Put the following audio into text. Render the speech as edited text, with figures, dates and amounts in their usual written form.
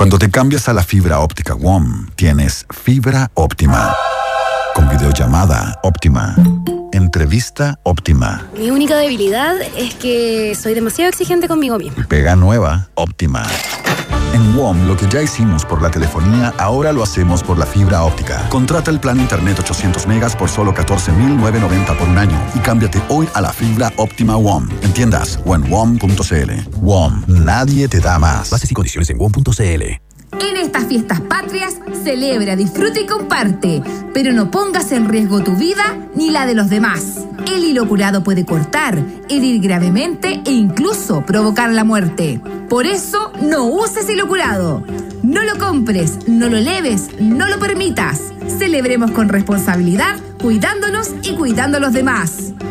Cuando te cambias a la fibra óptica WOM, tienes fibra óptima. Con videollamada óptima. Entrevista óptima. Mi única debilidad es que soy demasiado exigente conmigo misma. Pega nueva óptima. En WOM, lo que ya hicimos por la telefonía, ahora lo hacemos por la fibra óptica. Contrata el plan internet 800 megas por solo $14,990 por un año y cámbiate hoy a la fibra óptima WOM. En tiendas o en WOM.cl. WOM, nadie te da más. Bases y condiciones en WOM.cl. En estas fiestas patrias, celebra, disfruta y comparte, pero no pongas en riesgo tu vida ni la de los demás. El hilo curado puede cortar, herir gravemente e incluso provocar la muerte. Por eso, no uses hilo curado. No lo compres, no lo leves, no lo permitas. Celebremos con responsabilidad, cuidándonos y cuidando a los demás.